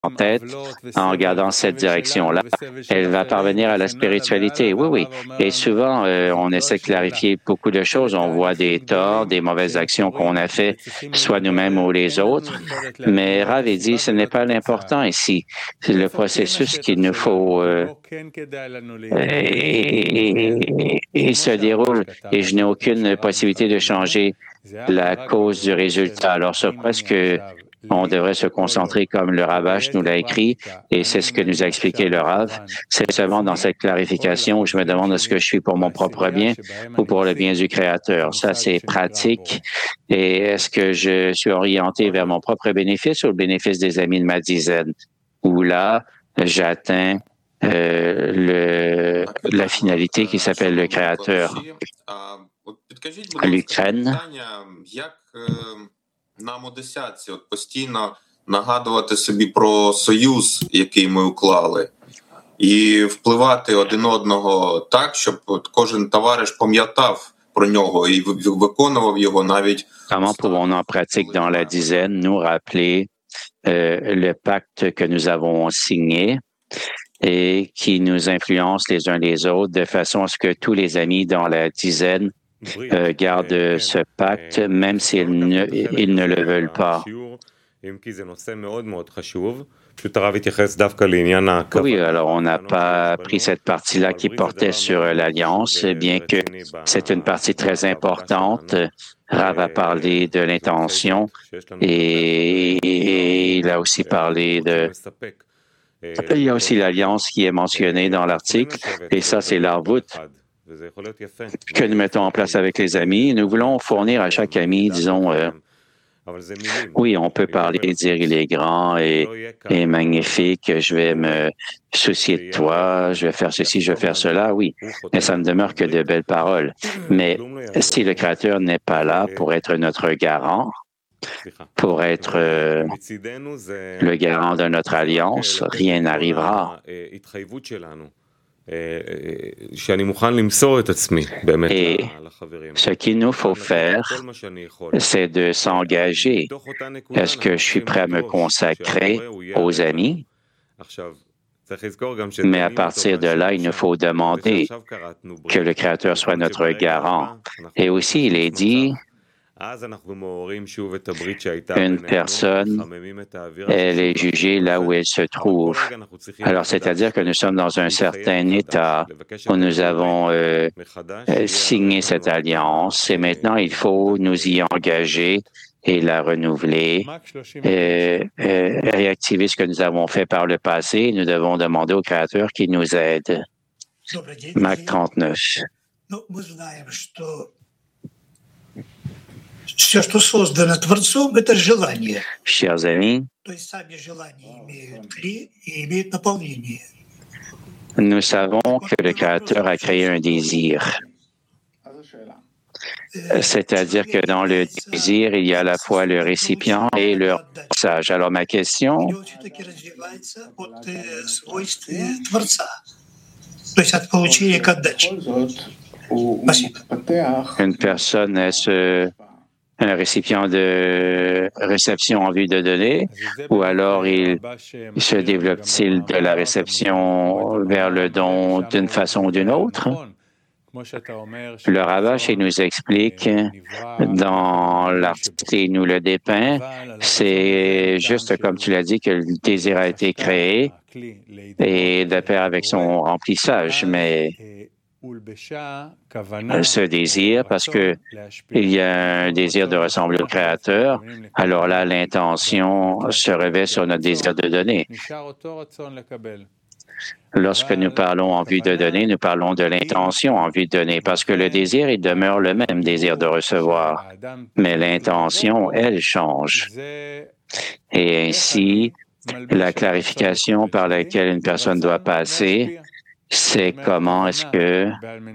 en tête en regardant cette direction-là. Elle va parvenir à la spiritualité, oui, oui. Et souvent, on essaie de clarifier beaucoup de choses. On voit des torts, des mauvaises actions qu'on a fait, soit nous-mêmes ou les autres. Mais Rav dit, ce n'est pas l'important ici. C'est le processus qu'il nous faut et se déroule. Et je n'ai aucune possibilité de changer la cause du résultat. Alors, sur quoi est-ce que on devrait se concentrer comme le Ravash nous l'a écrit, et c'est ce que nous a expliqué le Rav. C'est seulement dans cette clarification où je me demande est-ce que je suis pour mon propre bien ou pour le bien du Créateur. Ça, c'est pratique. Et est-ce que je suis orienté vers mon propre bénéfice ou le bénéfice des amis de ma dizaine? Où là, j'atteins la finalité qui s'appelle le Créateur. L'Ukraine. Нам у десятці постійно нагадувати собі про союз, який ми уклали, і впливати один одного так, щоб кожен товариш пам'ятав про нього і виконував його навіть. Comment pouvons-nous en pratique dans la dizaine nous rappeler le pacte que nous avons signé et qui nous influence les uns les autres de façon à ce que tous les amis dans la dizaine gardent ce pacte, même s'ils ne le veulent pas. Oui, alors on n'a pas pris cette partie-là qui portait sur l'alliance, bien que c'est une partie très importante. Rav a parlé de l'intention et il a aussi parlé de... Il y a aussi l'alliance qui est mentionnée dans l'article, et ça, c'est l'arvout que nous mettons en place avec les amis. Nous voulons fournir à chaque ami, disons, oui, on peut parler, dire il est grand et magnifique, je vais me soucier de toi, je vais faire ceci, je vais faire cela, oui, mais ça ne demeure que de belles paroles. Mais si le Créateur n'est pas là pour être notre garant, pour être le garant de notre alliance, rien n'arrivera. Et ce qu'il nous faut faire, c'est de s'engager. Est-ce que je suis prêt à me consacrer aux amis? Mais à partir de là, il nous faut demander que le Créateur soit notre garant. Et aussi, il est dit, une personne, elle est jugée là où elle se trouve. Alors, c'est-à-dire que nous sommes dans un certain état où nous avons signé cette alliance et maintenant, il faut nous y engager et la renouveler, réactiver ce que nous avons fait par le passé. Nous devons demander au Créateur qu'il nous aide. Mac 39. Все, что создано Творцом, это желание. Chers amis, То есть сами желания имеют тлен и имеют наполнение. Nous savons que le Créateur a créé un désir. C'est-à-dire que dans le désir, il y a à la fois le récipient et le remplissage. Alors ma question, une personne, est-ce un récipient de réception en vue de donner, ou alors il se développe-t-il de la réception vers le don d'une façon ou d'une autre? Le Ravash nous explique dans l'article, il nous le dépeint, c'est juste comme tu l'as dit que le désir a été créé et de pair avec son remplissage, mais ce désir, parce que il y a un désir de ressembler au Créateur, alors là, l'intention se revêt sur notre désir de donner. Lorsque nous parlons en vue de donner, nous parlons de l'intention en vue de donner, parce que le désir, il demeure le même désir de recevoir, mais l'intention, elle change. Et ainsi, la clarification par laquelle une personne doit passer, c'est comment est-ce que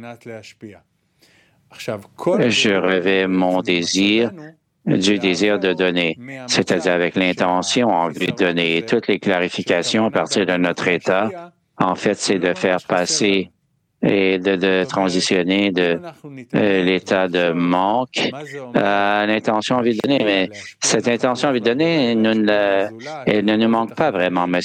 je revais mon désir du désir de donner, c'est-à-dire avec l'intention en vue de donner. Et toutes les clarifications à partir de notre état, en fait, c'est de faire passer et de transitionner de l'état de manque à l'intention envie de donner. Mais cette intention envie de donner, elle ne nous manque pas vraiment, mais